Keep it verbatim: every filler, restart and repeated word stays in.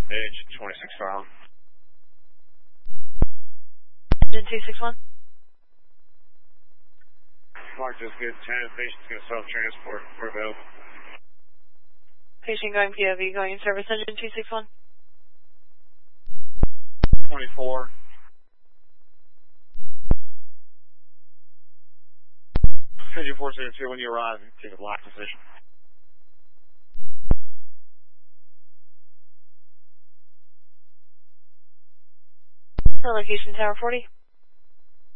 Edge twenty-six file. Engine two six one. Mark is good. ten. Patient's going to self-transport. We're available. Patient going P O V, going in service. Engine two six one. twenty-four. Engine four zero two, when you arrive, take a lock position. Location Tower forty.